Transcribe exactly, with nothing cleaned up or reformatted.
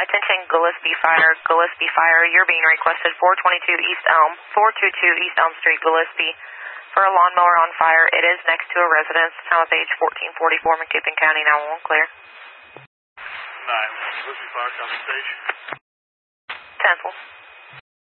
Attention Gillespie Fire, Gillespie Fire, you're being requested four twenty-two East Elm, four twenty-two East Elm Street, Gillespie, for a lawnmower on fire. It is next to a residence, time of age fourteen forty-four, McKippin County, nine one one clear. nine one one, Gillespie Fire, come to station. Temple.